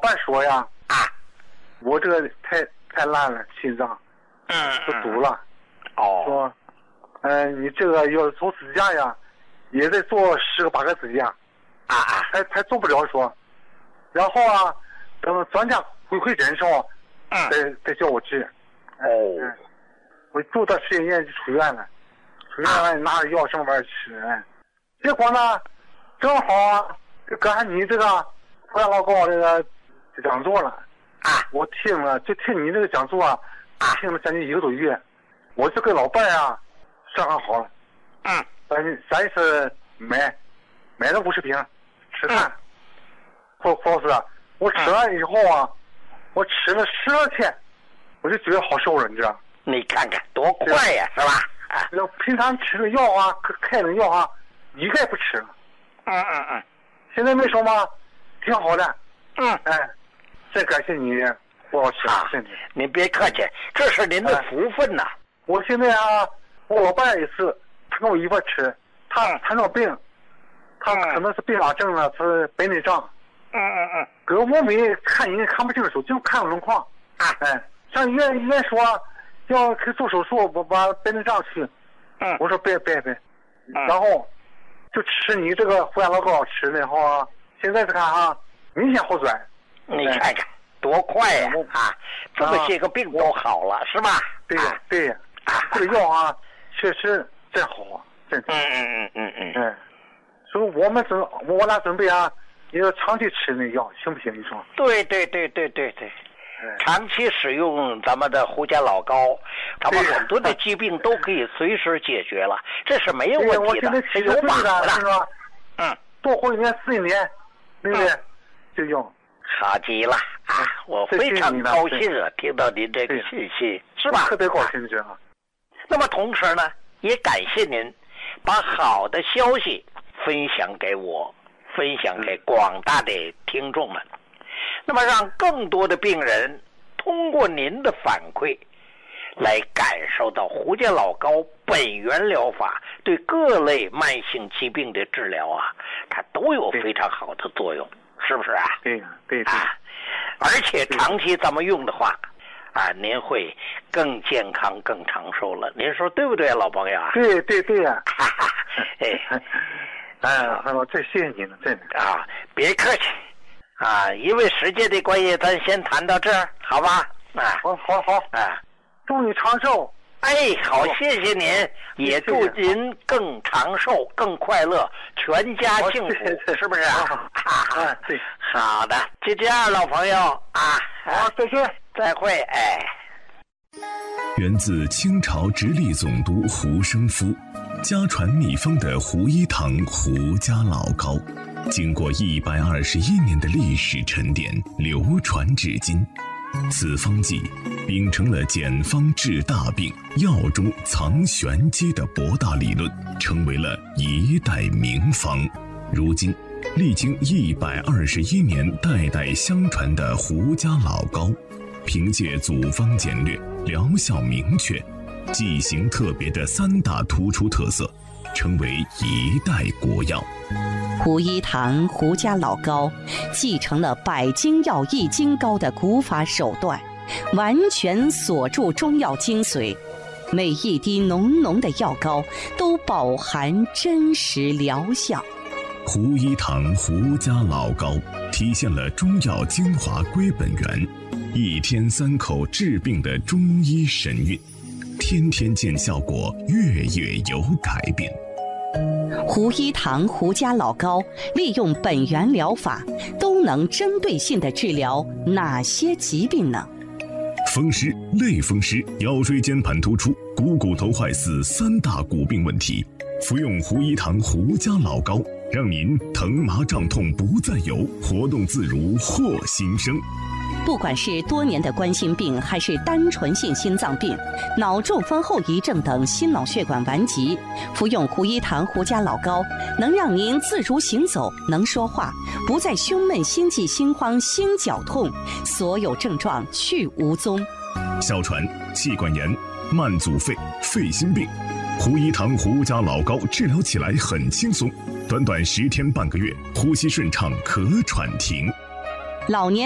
伴说呀，我这个太烂了，心脏不堵了。说，你这个要做指甲呀，也得做10个8个指甲，还做不了说。然后啊，等专家回诊时候，再叫我治。我住到实验院就出院了，出院了拿着药上班吃，结果呢，正好啊，赶上你这个胡杨老高这个讲座了，我听你这个讲座啊，听了将近1个多月，我就跟老伴啊商量好了，咱是买了50瓶吃饭，或是我吃完以后啊，我吃了12天，我就觉得好受了，你知道？ 你看看多快呀，是吧？ 平常吃的药啊，开的药啊，一概不吃了。现在没说吗？挺好的。再感谢你，胡老师。 您别客气，这是您的福分呐。 我现在啊，我老伴也是，他跟我一块吃，他那病，他可能是并发症了，是白内障。搁我没看人看不清楚，就看轮廓。上医院说要去做手术，我把白内障去。我说别，然后就吃你这个胡杨老高吃的话，现在是看哈，明显好转。 你看看多快呀！这么些个病都好了，是吧？ 对，这个药啊，确实真好，真。所以我俩准备啊，也要长期吃那药，行不行？你说？ 对。长期使用咱们的胡家老高，咱们很多的疾病都可以随时解决了，这是没有问题的，是有把握的， 是吧？多活1年4一年，对不对？就用。 好极了我非常高兴听到您这个信息，是吧？ 特别高兴，知道。 那么同时呢，也感谢您把好的消息分享给我，分享给广大的听众们。那么让更多的病人通过您的反馈来感受到胡家老高本源疗法对各类慢性疾病的治疗啊，它都有非常好的作用，是不是啊？ 对。 而且长期咱们用的话您会更健康更长寿了，您说对不对，老朋友啊？ 对呀。我再谢谢你了，真的别客气因为时间的关系，咱先谈到这儿，好吧？ 好。祝你长寿。 好，谢谢您，也祝您更长寿、更快乐，全家幸福，是不是对。 好的，就这样，老朋友好，再见， 再会。 源自清朝直隶总督胡生夫，家传秘方的胡一堂胡家老高，经过121年的历史沉淀，流传至今。此方剂秉承了简方治大病、药中藏玄机的博大理论，成为了一代名方。如今历经121年代代相传的胡家老高，凭借组方简略、疗效明确、剂型特别的3大突出特色，成为一代国药。 胡一堂胡家老高继承了百金药易筋膏的古法手段，完全锁住中药精髓，每一滴浓浓的药膏都饱含真实疗效。 胡一堂胡家老高体现了中药精华归本源，1天3口治病的中医神韵，天天见效果，月月有改变。 胡一堂胡家老高利用本源疗法，都能针对性地治疗哪些疾病呢？ 风湿、类风湿、腰椎间盘突出、股头坏死3大骨病问题，服用胡一堂胡家老高，让您疼麻胀痛不再有，活动自如获新生。 不管是多年的冠心病，还是单纯性心脏病、脑中风后遗症等心脑血管顽疾，服用胡一堂胡家老高，能让您自如行走，能说话，不再胸闷、心悸、心慌、心绞痛，所有症状去无踪。 哮喘、气管炎、慢阻肺、肺心病，胡一堂胡家老高治疗起来很轻松，短短10天半个月，呼吸顺畅，咳喘停。 老年